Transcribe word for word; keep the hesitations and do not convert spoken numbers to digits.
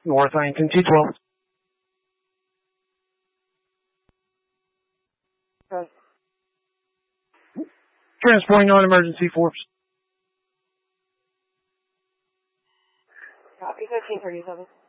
North Ironton, T twelve. Okay. Transporting on emergency force. Copy fifteen thirty-seven.